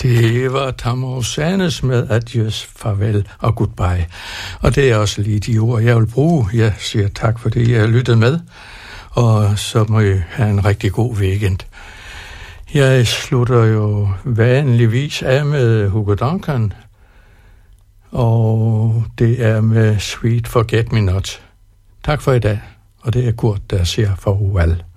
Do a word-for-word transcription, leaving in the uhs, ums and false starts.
Det var Tamara Rosanes med Adios, farvel og goodbye. Og det er også lige de ord, jeg vil bruge. Jeg siger tak, fordi jeg har lyttet med, og så må I have en rigtig god weekend. Jeg slutter jo vanligvis af med Hugo Duncan, og det er med Sweet Forget Me Not. Tak for i dag, og det er Kurt, der siger farvel.